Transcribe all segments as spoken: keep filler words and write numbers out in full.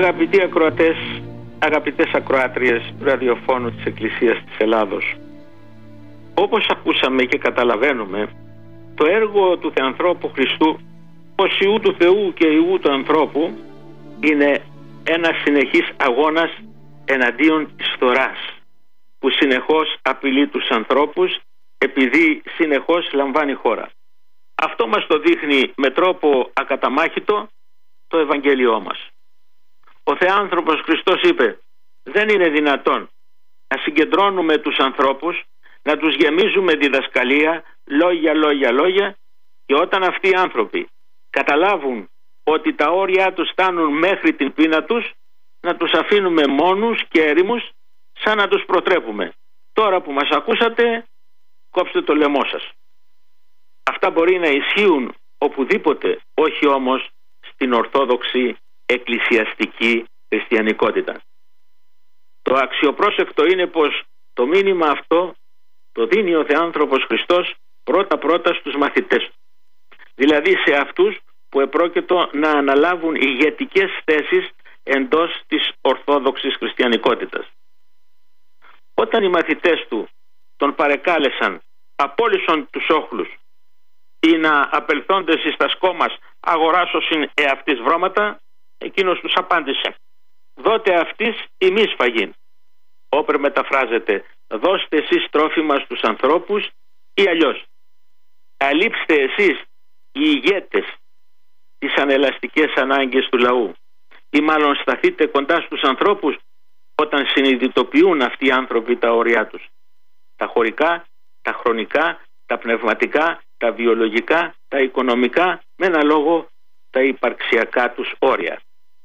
Αγαπητοί ακροατές, αγαπητές ακροάτριες του ραδιοφώνου της Εκκλησίας της Ελλάδος, όπως ακούσαμε και καταλαβαίνουμε, το έργο του Θεανθρώπου Χριστού ως Υιού του Θεού και Υιού του ανθρώπου είναι ένας συνεχής αγώνας εναντίον της φθοράς, που συνεχώς απειλεί τους ανθρώπους επειδή συνεχώς λαμβάνει χώρα. Αυτό μας το δείχνει με τρόπο ακαταμάχητο το Ευαγγέλιό μας. Ο Θεάνθρωπος Χριστός είπε: δεν είναι δυνατόν να συγκεντρώνουμε τους ανθρώπους, να τους γεμίζουμε διδασκαλία, λόγια, λόγια, λόγια, και όταν αυτοί οι άνθρωποι καταλάβουν ότι τα όρια τους φτάνουν μέχρι την πείνα τους, να τους αφήνουμε μόνους και έρημους, σαν να τους προτρέπουμε: τώρα που μας ακούσατε, κόψτε το λαιμό σας. Αυτά μπορεί να ισχύουν οπουδήποτε, όχι όμως στην ορθόδοξη εκκλησιαστική χριστιανικότητα. Το αξιοπρόσεκτο είναι πως το μήνυμα αυτό το δίνει ο Θεάνθρωπος Χριστός πρώτα-πρώτα στους μαθητές του, δηλαδή σε αυτούς που επρόκειτο να αναλάβουν ηγετικές θέσεις εντός της ορθόδοξης χριστιανικότητας. Όταν οι μαθητές του τον παρεκάλεσαν, απόλυσον τους όχλους ή να απελθόντες εις τα σκόμας αγοράσωσιν εαυτής βρώματα, εκείνος τους απάντησε: δότε αυτής ημείς φαγήν. Όπερ μεταφράζεται: δώστε εσείς τρόφιμα στους ανθρώπους, ή αλλιώς καλύψτε εσείς οι ηγέτες τις ανελαστικές ανάγκες του λαού, ή μάλλον σταθείτε κοντά στους ανθρώπους όταν συνειδητοποιούν αυτοί οι άνθρωποι τα όρια τους, τα χωρικά, τα χρονικά, τα πνευματικά, τα βιολογικά, τα οικονομικά, με ένα λόγο τα υπαρξιακά τους όρια.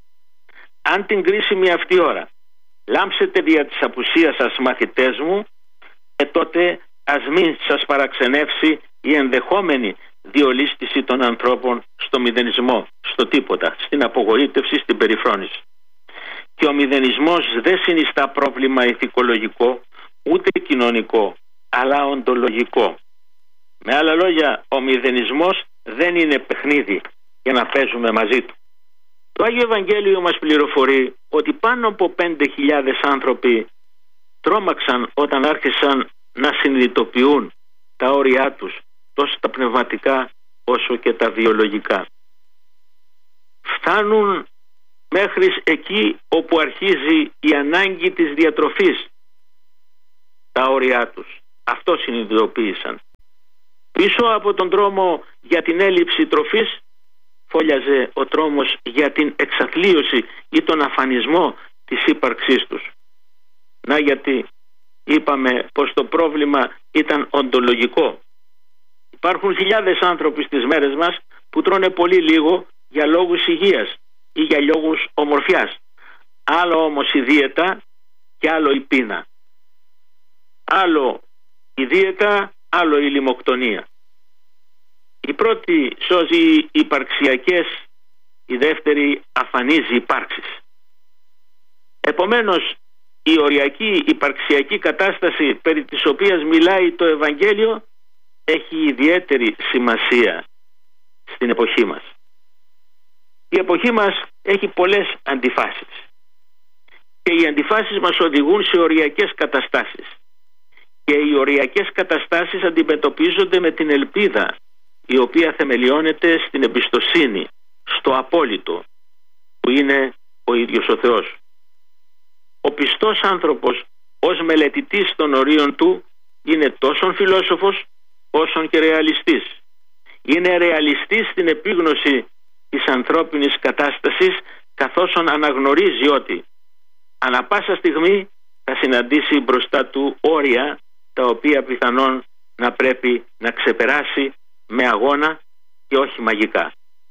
Αν την κρίσιμη αυτή ώρα λάμψετε δια της απουσίας σας, μαθητές μου, ε, τότε ας μην σας παραξενεύσει η ενδεχόμενη διολίσθηση των ανθρώπων στο μηδενισμό, στο τίποτα, στην απογοήτευση, στην περιφρόνηση. Και ο μηδενισμός δεν συνιστά πρόβλημα ηθικολογικό, ούτε κοινωνικό, αλλά οντολογικό. Με άλλα λόγια, ο μηδενισμός δεν είναι παιχνίδι για να παίζουμε μαζί του. Το Άγιο Ευαγγέλιο μας πληροφορεί ότι πάνω από πέντε χιλιάδες άνθρωποι τρόμαξαν όταν άρχισαν να συνειδητοποιούν τα όρια τους, τόσο τα πνευματικά όσο και τα βιολογικά. Φτάνουν μέχρι εκεί όπου αρχίζει η ανάγκη της διατροφής, τα όρια τους. Αυτό συνειδητοποίησαν. Πίσω από τον δρόμο για την έλλειψη τροφής φόλιαζε ο τρόμος για την εξαθλίωση ή τον αφανισμό της ύπαρξής τους. Να γιατί είπαμε πως το πρόβλημα ήταν οντολογικό. Υπάρχουν χιλιάδες άνθρωποι στις μέρες μας που τρώνε πολύ λίγο για λόγους υγείας ή για λόγους ομορφιάς. Άλλο όμως η δίαιτα και άλλο η πείνα. Άλλο η δίαιτα, άλλο η λιμοκτονία. Η πρώτη σώζει υπαρξιακές, η δεύτερη αφανίζει υπάρξεις. Επομένως, η οριακή υπαρξιακή κατάσταση περί της οποίας μιλάει το Ευαγγέλιο έχει ιδιαίτερη σημασία στην εποχή μας. Η εποχή μας έχει πολλές αντιφάσεις και οι αντιφάσεις μας οδηγούν σε οριακές καταστάσεις, και οι οριακές καταστάσεις αντιμετωπίζονται με την ελπίδα, η οποία θεμελιώνεται στην εμπιστοσύνη, στο απόλυτο, που είναι ο ίδιος ο Θεός. Ο πιστός άνθρωπος ως μελετητής των ορίων του είναι τόσο φιλόσοφος όσον και ρεαλιστής. Είναι ρεαλιστής στην επίγνωση της ανθρώπινης κατάστασης, καθώς αναγνωρίζει ότι ανά πάσα στιγμή θα συναντήσει μπροστά του όρια τα οποία πιθανόν να πρέπει να ξεπεράσει με αγώνα και όχι μαγικά.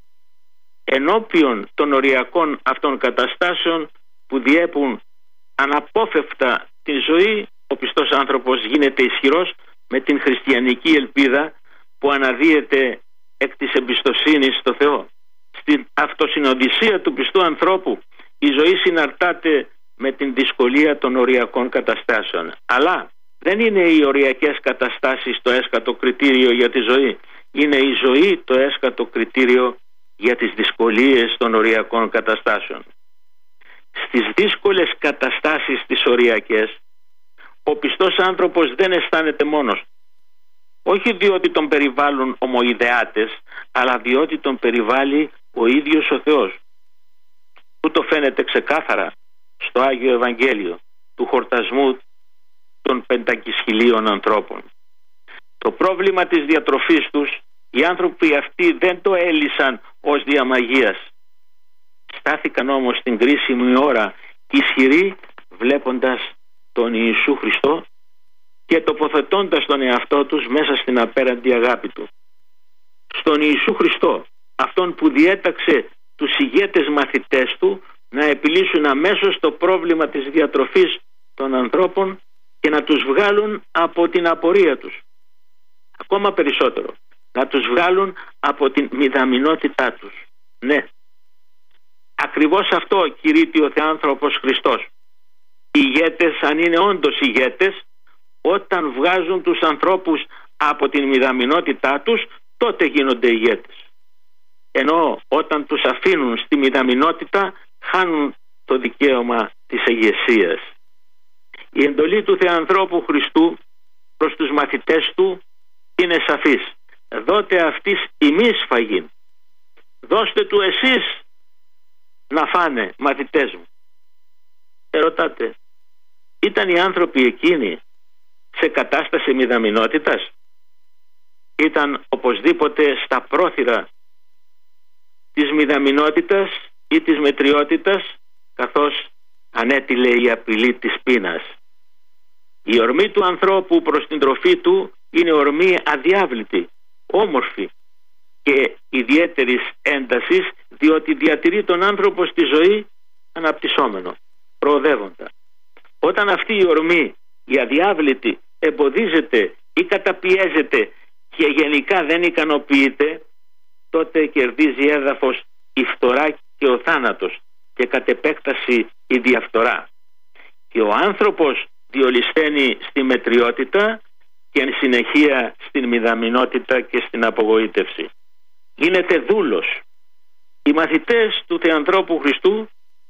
Ενώπιον των οριακών αυτών καταστάσεων που διέπουν αναπόφευκτα τη ζωή, ο πιστός άνθρωπος γίνεται ισχυρός με την χριστιανική ελπίδα που αναδύεται εκ της εμπιστοσύνης στο Θεό. Στην αυτοσυνοδυσία του πιστού ανθρώπου η ζωή συναρτάται με την δυσκολία των οριακών καταστάσεων. Αλλά δεν είναι οι οριακές καταστάσεις το έσκατο κριτήριο για τη ζωή. Είναι η ζωή το έσκατο κριτήριο για τις δυσκολίες των οριακών καταστάσεων. στις δύσκολες καταστάσεις τις οριακές, ο πιστός άνθρωπος δεν αισθάνεται μόνος. Όχι διότι τον περιβάλλουν ομοειδεάτες, αλλά διότι τον περιβάλλει ο ίδιος ο Θεός. Τούτο φαίνεται ξεκάθαρα στο Άγιο Ευαγγέλιο του χορτασμού των πεντακισχυλίων ανθρώπων. Το πρόβλημα της διατροφής τους, οι άνθρωποι αυτοί δεν το έλυσαν ως διαμαγείας. Στάθηκαν όμως στην κρίσιμη ώρα ισχυροί, βλέποντας τον Ιησού Χριστό και τοποθετώντας τον εαυτό τους μέσα στην απέραντη αγάπη του. Στον Ιησού Χριστό, αυτόν που διέταξε τους ηγέτες μαθητές του να επιλύσουν αμέσως το πρόβλημα της διατροφής των ανθρώπων και να τους βγάλουν από την απορία τους. Ακόμα περισσότερο, να τους βγάλουν από την μηδαμινότητά τους. Ναι, ακριβώς αυτό κηρύττει ο Θεάνθρωπος Χριστός. Οι ηγέτες, αν είναι όντως ηγέτες, όταν βγάζουν τους ανθρώπους από την μηδαμινότητά τους, τότε γίνονται ηγέτες. Ενώ όταν τους αφήνουν στη μηδαμινότητα, χάνουν το δικαίωμα της ηγεσίας. Η εντολή του Θεανθρώπου Χριστού προς τους μαθητές του είναι σαφής. Δώτε αυτής ημείς φαγήν. Δώστε του εσείς να φάνε, μαθητές μου. Ερωτάτε, ήταν οι άνθρωποι εκείνοι σε κατάσταση μηδαμινότητας? Ήταν οπωσδήποτε στα πρόθυρα της μηδαμινότητας ή της μετριότητας, καθώς ανέτειλε η απειλή της πείνας. Η ορμή του ανθρώπου προς την τροφή του είναι ορμή αδιάβλητη, όμορφη και ιδιαίτερης έντασης, διότι διατηρεί τον άνθρωπο στη ζωή αναπτυσσόμενο, προοδεύοντα. Όταν αυτή η ορμή, η αδιάβλητη, εμποδίζεται ή καταπιέζεται και γενικά δεν ικανοποιείται, τότε κερδίζει έδαφος η φθορά και ο θάνατος και κατ' επέκταση η διαφθορά. Και ο άνθρωπος διολυσθένει στη μετριότητα και εν συνεχεία στην μηδαμινότητα και στην απογοήτευση. Γίνεται δούλος. Οι μαθητές του Θεανθρώπου Χριστού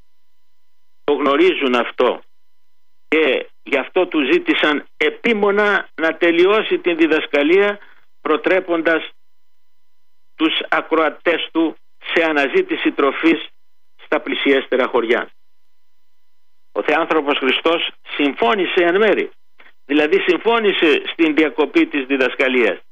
το γνωρίζουν αυτό και γι' αυτό του ζήτησαν επίμονα να τελειώσει την διδασκαλία, προτρέποντας τους ακροατές του σε αναζήτηση τροφής στα πλησιέστερα χωριά. Ο Θεάνθρωπος Χριστός συμφώνησε εν μέρη, δηλαδή συμφώνησε στην διακοπή της διδασκαλίας,